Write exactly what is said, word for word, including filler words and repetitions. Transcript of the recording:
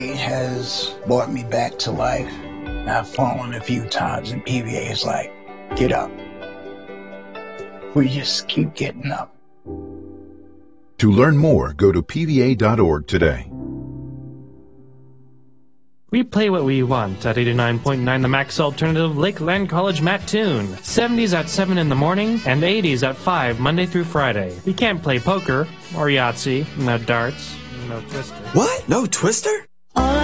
has brought me back to life. I've fallen a few times, and P V A is like, get up. We just keep getting up. To learn more, go to P V A dot org today. We play what we want at eighty-nine point nine The Max Alternative Lakeland College Mattoon. seventies at seven in the morning and eighties at five Monday through Friday. We can't play poker or Yahtzee, no darts, no Twister. What? No Twister?